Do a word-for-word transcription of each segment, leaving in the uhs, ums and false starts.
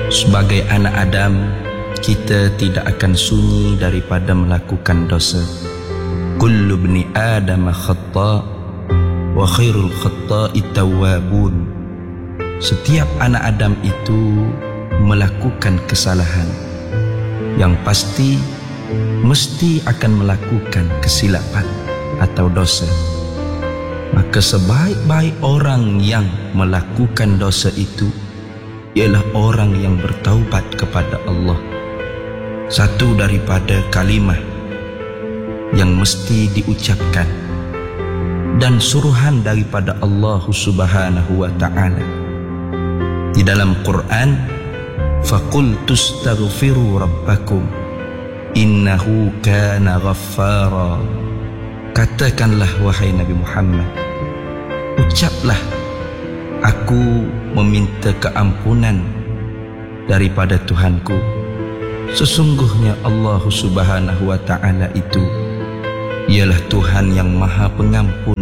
Sebagai anak Adam, kita tidak akan sunyi daripada melakukan dosa. Kullu ibni Adam khata' wa khairul khata'it tawwabun. Setiap anak Adam itu melakukan kesalahan. Yang pasti mesti akan melakukan kesilapan atau dosa. Maka sebaik-baik orang yang melakukan dosa itu ialah orang yang bertaubat kepada Allah. Satu daripada kalimah yang mesti diucapkan dan suruhan daripada Allah Subhanahu wa ta'ala di dalam Quran, faqul tustaghfiru rabbakum innahu kana ghaffara. Katakanlah wahai Nabi Muhammad, ucaplah, aku meminta keampunan daripada Tuhanku. Sesungguhnya Allah Subhanahu wa ta'ala itu ialah Tuhan yang Maha Pengampun.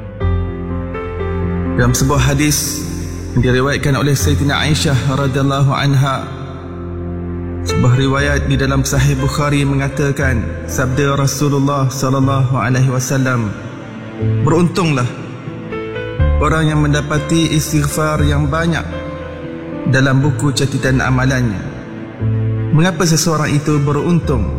Dalam sebuah hadis yang diriwayatkan oleh Sayyidina Aisyah radhiyallahu anha, sebuah riwayat di dalam Sahih Bukhari mengatakan, sabda Rasulullah sallallahu alaihi wasallam, beruntunglah orang yang mendapati istighfar yang banyak dalam buku catatan amalannya. Mengapa seseorang itu beruntung?